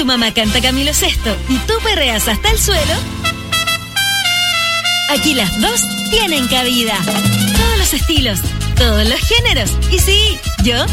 tu mamá canta Camilo Sesto y tú perreas hasta el suelo, aquí las dos tienen cabida. Todos los estilos, todos los géneros. Y sí, yo